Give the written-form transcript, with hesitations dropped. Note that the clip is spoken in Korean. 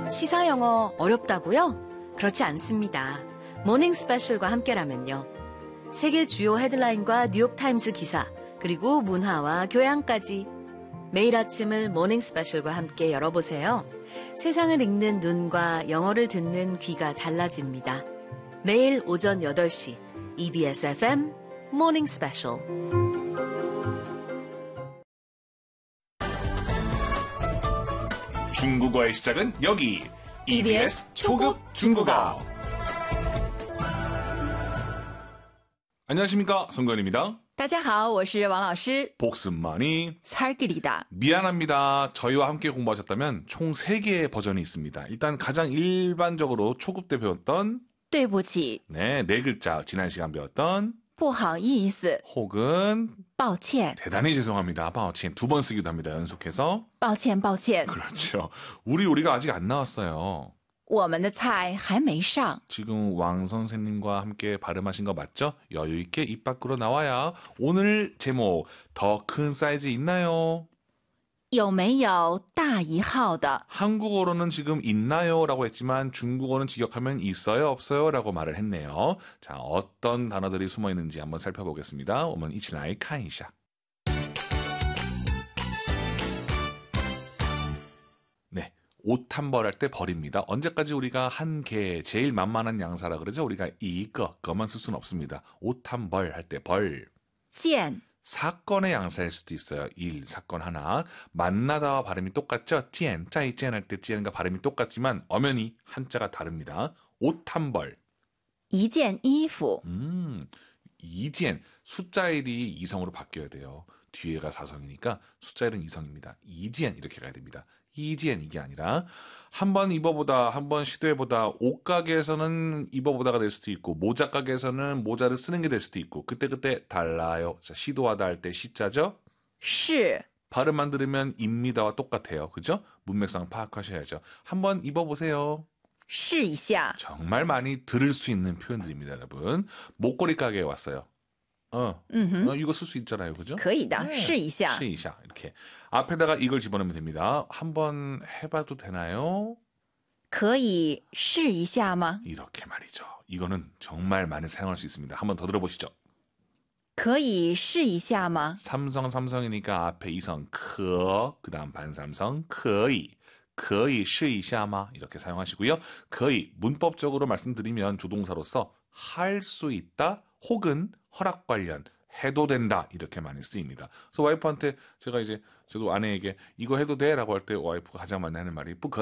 시사 영어 어렵다고요? 그렇지 않습니다. 모닝 스페셜과 함께라면요. 세계 주요 헤드라인과 뉴욕타임스 기사, 그리고 문화와 교양까지 매일 아침을 모닝 스페셜과 함께 열어보세요. 세상을 읽는 눈과 영어를 듣는 귀가 달라집니다. 매일 오전 8시 EBS FM 모닝 스페셜. 중국어의 시작은 여기 EBS 초급 중국어. 안녕하십니까, 송건입니다. 大家好，我是王老师。 복습만이 살길이다. 미안합니다. 저희와 함께 공부하셨다면 총 3개의 버전이 있습니다. 일단 가장 일반적으로 초급 때 배웠던 对不起， 네 글자, 지난 시간 배웠던 不好意思， 혹은 抱歉， 대단히 죄송합니다. 抱歉 두 번 쓰기도 합니다. 연속해서. 抱歉，抱歉， 그렇죠. 우리 요리가 아직 안 나왔어요. 我们的菜还没上。 지금 왕 선생님과 함께 발음하신 거 맞죠? 여유 있게 입 밖으로 나와야. 오늘 제목 더 큰 사이즈 있나요? 有没有大一号的？ 한국어로는 지금 있나요? 라고 했지만 중국어는 직역하면 있어요? 없어요? 라고 말을 했네요. 자, 어떤 단어들이 숨어 있는지 한번 살펴보겠습니다. 我们一起来看一下. 네, 옷 한 벌 할 때 벌입니다. 언제까지 우리가 한 개, 제일 만만한 양사라 그러죠? 우리가 거만 쓸 수는 없습니다. 옷 한 벌 할 때 벌. 见 사건의 양사일 수도 있어요. 일, 사건 하나. 만나다와 발음이 똑같죠? 찌엔, 짜이찌엔 할 때 찌엔과 발음이 똑같지만 엄연히 한자가 다릅니다. 옷 한 벌. 一件衣服， 이지엔, 숫자 1이 이성으로 바뀌어야 돼요. 뒤에가 사성이니까 숫자 1은 이성입니다. 이지엔 이렇게 가야 됩니다. 이지엔 이게 아니라 한 번 입어보다, 한 번 시도해보다, 옷가게에서는 입어보다가 될 수도 있고 모자가게에서는 모자를 쓰는 게 될 수도 있고 그때그때 달라요. 자, 시도하다 할 때 시자죠? 是 발음만 들으면 입니다와 똑같아요. 그죠? 문맥상 파악하셔야죠. 한번 입어보세요. 试一下， 정말 많이 들을 수 있는 표현들입니다, 여러분. 목걸이 가게에 왔어요. 이거 쓸 수 있잖아요, 그죠? 可以的，试一下。 시이샤 이렇게 앞에다가 이걸 집어넣으면 됩니다. 한번 해봐도 되나요? 可以试一下吗？ 이렇게 말이죠. 이거는 정말 많이 사용할 수 있습니다. 한번 더 들어보시죠. 可以试一下吗？ 삼성이니까 앞에 이성 그 다음 반삼성 可以试一下吗? 이렇게 사용하시고요. 거의 문법적으로 말씀드리면 조동사로서 할 수 있다 혹은 허락 관련 해도 된다 이렇게 많이 쓰입니다. 그래서 와이프한테 제가 이제 저도 아내에게 이거 해도 돼? 라고 할 때 와이프가 가장 많이 하는 말이